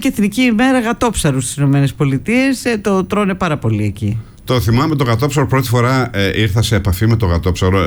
και εθνική ημέρα γατόψαρου στις ΗΠΑ. Το τρώνε πάρα πολύ εκεί. Το θυμάμαι το γατόψαρο, πρώτη φορά ήρθα σε επαφή με το γατόψαρο,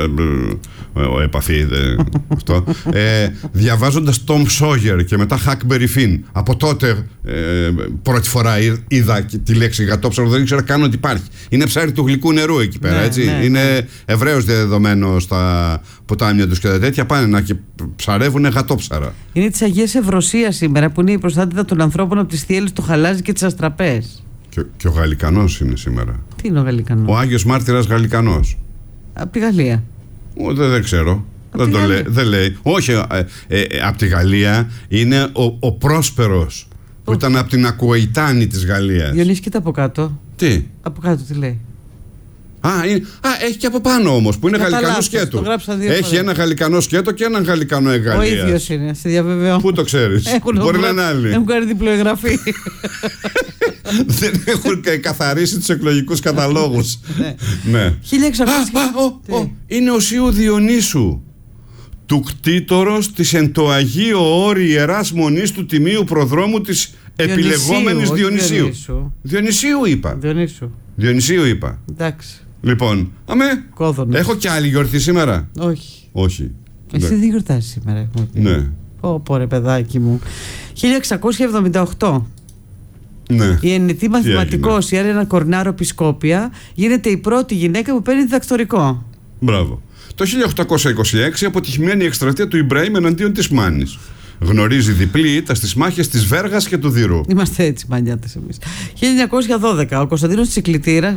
διαβάζοντας Tom Sawyer και μετά Huckleberry Finn. Από τότε πρώτη φορά είδα τη λέξη γατόψαρο, δεν ήξερα καν ότι υπάρχει. Είναι ψάρι του γλυκού νερού εκεί πέρα, έτσι. Είναι ευρέως διαδεδομένο στα ποτάμια τους και τα τέτοια, πάνε να και ψαρεύουν γατόψαρα. Είναι της Αγίας Ευρωσίας σήμερα, που είναι η προστάτηδα των ανθρώπων από τις θύελλες του χαλάζι και τις αστραπές. Και ο Γαλλικανός είναι σήμερα. Τι είναι ο Γαλλικανός? Ο Άγιος Μάρτυρας Γαλλικανός. Από τη Γαλλία. Δεν ξέρω. Δεν λέει. Όχι, από τη Γαλλία είναι ο Πρόσπερος, που ήταν από την Ακουεϊτάνη της Γαλλίας. Διονύση, κοίτα από κάτω. Τι? Από κάτω τι λέει? Έχει και από πάνω όμως, που είναι γαλλικανό σκέτο. Έχει ένα γαλλικανό σκέτο και έναν γαλλικανό εγγαλίας. Ο ίδιος είναι, σε διαβεβαιώ. Πού το ξέρεις? Μπορεί να είναι άλλοι. Έχουν κάνει διπλοεγγραφή. Δεν έχουν καθαρίσει τους εκλογικούς καταλόγους. Ναι. 1600. Είναι ο Σίου Διονύσου, του κτήτορος της εν το Αγίο Όρη Ιεράς Μονής του Τιμίου Προδρόμου της επιλεγόμενης Διονυσίου. Διονυσίου είπα. Διονυσίου είπα. Εντάξει. Λοιπόν, έχω και άλλη γιορτή σήμερα. Όχι. Εσύ δεν γιορτάζεις σήμερα, έχουμε πει. Ναι. Ρε παιδάκι μου. 1678. Ναι. Η εννητή μαθηματικός, η Άρενα Κορνάρο Πισκόπια, γίνεται η πρώτη γυναίκα που παίρνει διδακτορικό. Μπράβο. Το 1826 αποτυχημένη εκστρατεία του Ιμπραήμ εναντίον της Μάνης. Γνωρίζει διπλή ήττα στις μάχες της Βέργας και του Δυρού. Είμαστε έτσι μανιάτες εμείς. 1912, ο Κωνσταντίνος Τσικλητήρας,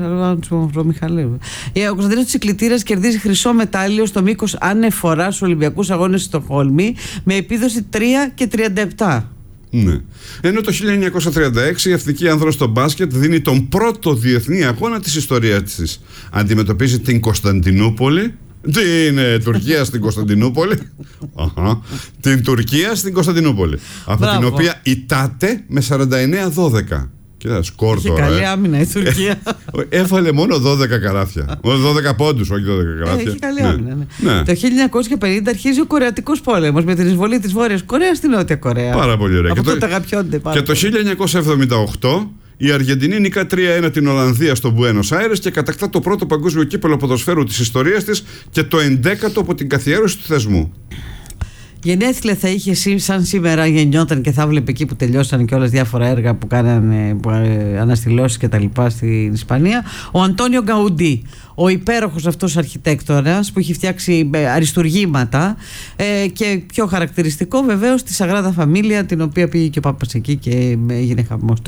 κερδίζει χρυσό μετάλλιο στο μήκος ανεφορά στους Ολυμπιακούς Αγώνες στη Στοκχόλμη με επίδοση 3 και 37. Ναι. Ενώ το 1936 η Εθνική Άνδρος στο μπάσκετ δίνει τον πρώτο διεθνή αγώνα της ιστορίας της. Αντιμετωπίζει την Κωνσταντινούπολη. Την Τουρκία στην Κωνσταντινούπολη. Την Τουρκία στην Κωνσταντινούπολη. Από την οποία ητάται με 49-12. Κοίτα, σκορ τώρα. Καλή άμυνα η Τουρκία. Έβαλε μόνο 12 καλάθια. Μόνο 12 πόντους, όχι 12 καλάθια. Έχει καλή άμυνα. Ναι. Το 1950 αρχίζει ο Κορεατικός Πόλεμος με την εισβολή της Βόρειας Κορέας στη Νότια Κορέα. Πάρα πολύ ωραία. Από τότε αγαπιόνται πάρα. Και το 1978 η Αργεντινή νικά 3-1 την Ολλανδία στο Μπουένος Άιρες και κατακτά το πρώτο παγκόσμιο κύπελλο ποδοσφαίρου της ιστορίας της και το 11ο από την καθιέρωση του θεσμού. Γενέθλια θα είχε σαν σήμερα, γεννιόταν και θα βλέπει εκεί που τελειώσαν και όλες διάφορα έργα που κάνανε αναστηλώσεις και τα λοιπά στην Ισπανία, ο Αντώνιο Γκαουντί, ο υπέροχος αυτός αρχιτέκτονας που έχει φτιάξει αριστουργήματα και πιο χαρακτηριστικό βεβαίως τη Σαγράδα Φαμίλια, την οποία πήγε και ο Πάπας εκεί και έγινε χαμός. Το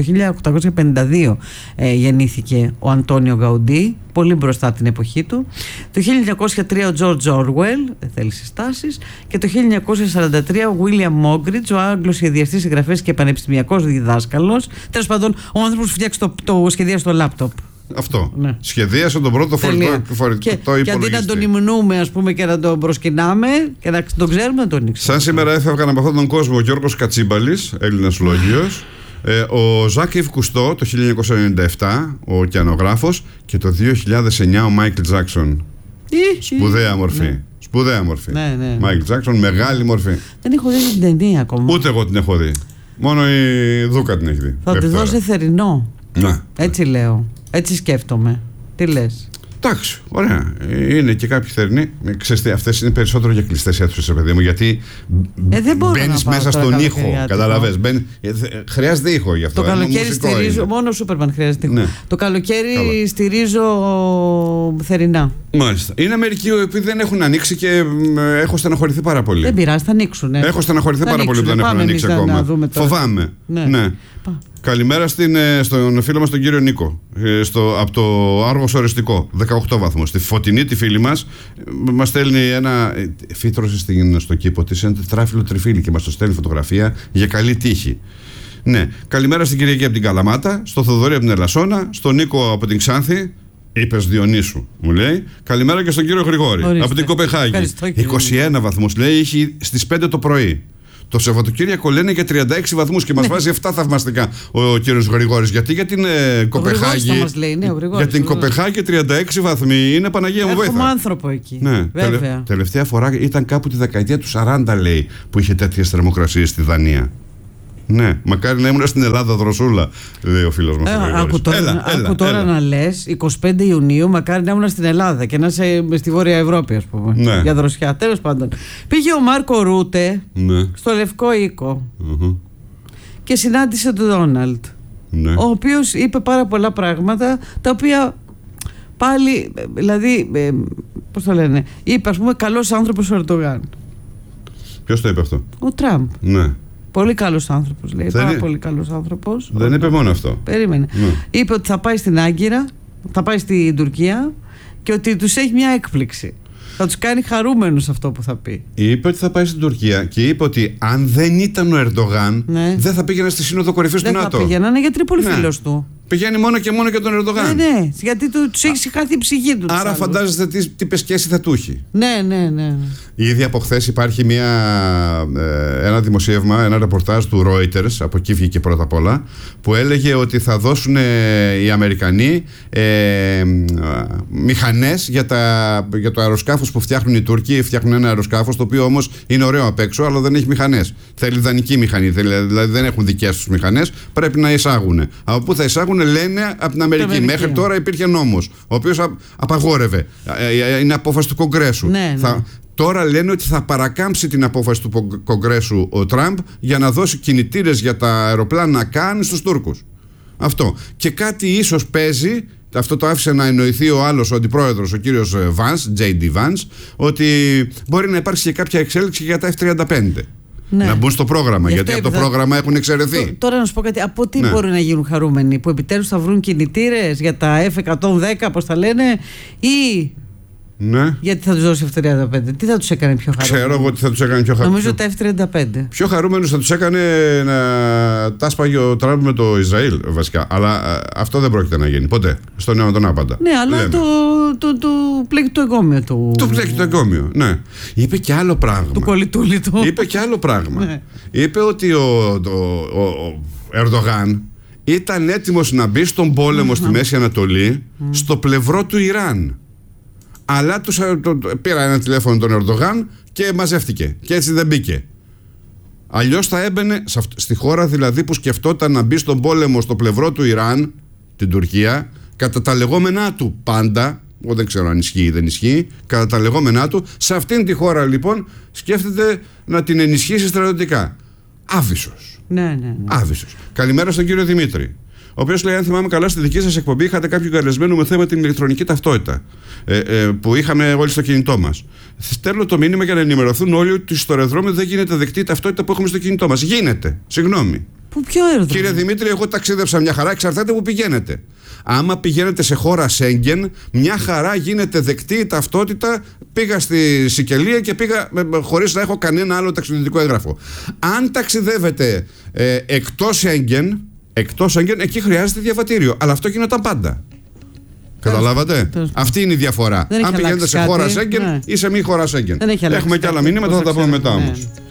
1852 γεννήθηκε ο Αντώνιο Γκαουντί, πολύ μπροστά από την εποχή του. Το 1903 ο Τζορτζ Όρουελ, δεν θέλει συστάσεις, και το 1943 ο Βίλιαμ Μόγκριτς, ο Άγγλος σχεδιαστής, συγγραφέας και πανεπιστημιακός διδάσκαλος. Τέλος πάντων, ο άνθρωπος που φτιάξει το σχεδίασε στο λάπτοπ. Αυτό. Ναι. Σχεδίασε τον πρώτο φορητό υπολογιστή. Και αντί να τον υμνούμε, ας πούμε, και να τον προσκυνάμε και να τον ξέρουμε, να τον ήξερε. Σαν σήμερα έφευγαν από αυτόν τον κόσμο ο Γιώργος Κατσίμπαλης, Έλληνας λόγιος, ο Ζακ Ιβ Κουστό το 1997, ο ωκεανογράφος, και το 2009 ο Μάικλ Τζάκσον. Σπουδαία μορφή. Ναι. Σπουδαία μορφή. Ναι. Μάικλ Τζάκσον, μεγάλη μορφή. Δεν έχω δει την ταινία ακόμα. Ούτε εγώ την έχω δει. Μόνο η Δούκα την έχει δει. Θα τη δώσει θερινό. Ναι. Έτσι λέω. Έτσι σκέφτομαι. Τι λες? Εντάξει, ωραία. Είναι και κάποιοι θερινοί. Ξέρετε, αυτές είναι περισσότερο για κλειστές αίθουσες, παιδί μου, γιατί μπαίνεις μέσα στον ήχο. Καταλαβες. Χρειάζεται ήχο γι' αυτό. Το καλοκαίρι στηρίζω. Μόνο ο Σούπερμαν χρειάζεται ήχο. Ναι. Το καλοκαίρι στηρίζω θερινά. Μάλιστα. Είναι μερικοί οι οποίοι δεν έχουν ανοίξει και έχω στεναχωρηθεί πάρα πολύ. Δεν πειράζει, θα ανοίξουν. Έχω στεναχωρηθεί πάρα πολύ που δεν έχουν ανοίξει ακόμα. Φοβάμαι. Ναι. Καλημέρα στον φίλο μας τον κύριο Νίκο από το Άργος Οριστικό, 18 βαθμούς. Στη Φωτεινή, τη φίλη μας, μας στέλνει ένα φύτρωσε στο κήπο της, ένα τετράφυλλο τριφύλι και μας το στέλνει φωτογραφία για καλή τύχη. Ναι. Καλημέρα στην Κυριακή από την Καλαμάτα, στο Θοδωρή από την Ελασσόνα, στον Νίκο από την Ξάνθη. Είπες Διονύσου, μου λέει. Καλημέρα και στον κύριο Γρηγόρη από την Κοπεχάγη. 21 βαθμούς, λέει, έχει στις 5 το πρωί. Το Σαββατοκύριακο λένε για 36 βαθμούς και μας βάζει 7 θαυμαστικά ο κύριος Γρηγόρης. Γιατί για την Κοπεχάγη. Για την Κοπεχάγη 36 βαθμοί είναι Παναγία μου βοήθεια. Έχουμε άνθρωπο εκεί. Ναι, τελευταία φορά ήταν κάπου τη δεκαετία του 40, λέει, που είχε τέτοιες θερμοκρασίες στη Δανία. Ναι, μακάρι να ήμουν στην Ελλάδα δροσούλα, λέει ο φίλος μας. Άκου τώρα να λες 25 Ιουνίου, μακάρι να ήμουν στην Ελλάδα και να είσαι στη Βόρεια Ευρώπη, ας πούμε. Ναι. Για δροσιά. Τέλος πάντων. Πήγε ο Μάρκο Ρούτε στο Λευκό Οίκο και συνάντησε τον Ντόναλντ. Ναι. Ο οποίος είπε πάρα πολλά πράγματα τα οποία πάλι, δηλαδή, πώς το λένε, είπε, ας πούμε, καλός άνθρωπος ο Ερντογάν. Ποιος το είπε αυτό? Ο Τραμπ. Ναι. Πολύ καλός άνθρωπος, λέει. Πάρα πολύ καλός άνθρωπος. Δεν είπε μόνο αυτό. Περίμενε. Ναι. Είπε ότι θα πάει στην Άγκυρα, θα πάει στην Τουρκία και ότι τους έχει μια έκπληξη. Θα τους κάνει χαρούμενους αυτό που θα πει. Είπε ότι θα πάει στην Τουρκία και είπε ότι αν δεν ήταν ο Ερντογάν, δεν θα πήγαινε στη Σύνοδο Κορυφής του ΝΑΤΟ. Δεν θα πήγαιναν, γιατί είναι πολύ φίλος του. Πηγαίνει μόνο και μόνο για τον Ερντογάν. Ναι, γιατί τους έχει χάθει η ψυχή του. Άρα φαντάζεστε τι πεσκέση θα του έχει. Ναι. Ήδη από χθες υπάρχει ένα δημοσίευμα, ένα ρεπορτάζ του Reuters, από εκεί βγήκε πρώτα απ' όλα, που έλεγε ότι θα δώσουν οι Αμερικανοί μηχανές για το αεροσκάφος που φτιάχνουν οι Τούρκοι. Φτιάχνουν ένα αεροσκάφος το οποίο όμως είναι ωραίο απ' έξω, αλλά δεν έχει μηχανές. Θέλει δανεική μηχανή, δηλαδή δεν έχουν δικές τους μηχανές, πρέπει να εισάγουν. Από πού θα εισάγουν? Λένε από την Αμερική. Μέχρι τώρα υπήρχε νόμος, ο οποίος απαγόρευε. Είναι απόφαση του Κογκρέσου. Ναι. Τώρα λένε ότι θα παρακάμψει την απόφαση του Κογκρέσου ο Τραμπ για να δώσει κινητήρες για τα αεροπλάνα Καν στους Τούρκους. Αυτό. Και κάτι ίσως παίζει, αυτό το άφησε να εννοηθεί ο άλλος, ο αντιπρόεδρος, ο κύριος Vance, J.D. Vance, ότι μπορεί να υπάρξει και κάποια εξέλιξη για τα F-35. Ναι. Να μπουν στο πρόγραμμα, γιατί από το πρόγραμμα έχουν εξαιρεθεί. Τώρα να σου πω κάτι, από τι μπορούν να γίνουν χαρούμενοι? Που επιτέλους θα βρουν κινητήρες για τα F-110, πώς τα λένε, ή γιατί θα τους δώσει F-35? Τι θα τους έκανε πιο χαρούμενους? Ξέρω εγώ τι θα τους έκανε πιο χαρούμενους. Νομίζω τα F-35. Πιο χαρούμενους θα τους έκανε να τα σπάγει ο Τραμπ με το Ισραήλ, βασικά. Αλλά αυτό δεν πρόκειται να γίνει ποτέ. Στον αιώνα τον άπαντα. Ναι, αλλά του πλέκει το εγκόμιο του. Του πλέκει το εγκόμιο, ναι. Είπε και άλλο πράγμα. Του κολλητούλη του. Είπε και άλλο πράγμα. Ναι. Είπε ότι ο Ερντογάν ήταν έτοιμος να μπει στον πόλεμο στη Μέση Ανατολή στο πλευρό του Ιράν. Αλλά πήρα ένα τηλέφωνο τον Ερντογάν και μαζεύτηκε. Και έτσι δεν μπήκε. Αλλιώς θα έμπαινε στη χώρα δηλαδή που σκεφτόταν να μπει στον πόλεμο στο πλευρό του Ιράν, την Τουρκία, κατά τα λεγόμενά του πάντα. Εγώ δεν ξέρω αν ισχύει ή δεν ισχύει. Κατά τα λεγόμενά του, σε αυτήν τη χώρα λοιπόν σκέφτεται να την ενισχύσει στρατιωτικά. Άβυσσος. Ναι. Άβυσσος. Καλημέρα στον κύριο Δημήτρη, ο οποίος λέει: αν θυμάμαι καλά, στη δική σας εκπομπή είχατε κάποιο καλεσμένο με θέμα την ηλεκτρονική ταυτότητα που είχαμε όλοι στο κινητό μας. Στέλνω το μήνυμα για να ενημερωθούν όλοι ότι στο αεροδρόμιο δεν γίνεται δεκτή η ταυτότητα που έχουμε στο κινητό μας. Γίνεται. Συγγνώμη. Ποιο αεροδρόμιο? Κύριε Δημήτρη, εγώ ταξίδεψα μια χαρά, εξαρτάται που πηγαίνετε. Άμα πηγαίνετε σε χώρα Σέγγεν, μια χαρά γίνεται δεκτή η ταυτότητα. Πήγα στη Σικελία και πήγα χωρίς να έχω κανένα άλλο ταξιδιωτικό έγγραφο. Αν ταξιδεύετε εκτός Σέγγεν, εκεί χρειάζεται διαβατήριο. Αλλά αυτό γινόταν πάντα. Καταλάβατε? Αυτή είναι η διαφορά. Αν πηγαίνετε σε χώρα Σέγγεν ή σε μη χώρα Σέγγεν. Έχουμε και άλλα μηνύματα, θα τα πούμε μετά όμως.